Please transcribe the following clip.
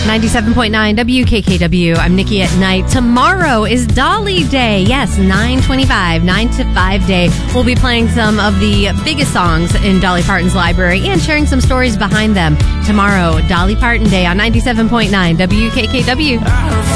97.9 WKKW. I'm Nikki at Night. Tomorrow is Dolly Day. Yes, 9:25, 9 to 5 day. We'll be playing some of the biggest songs in Dolly Parton's library and sharing some stories behind them. Tomorrow, Dolly Parton Day on 97.9 WKKW.